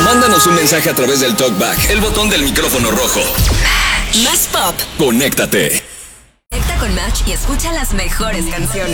Mándanos un mensaje a través del TalkBack, el botón del micrófono rojo. Más pop. Conéctate. Conecta con Match y escucha las mejores canciones.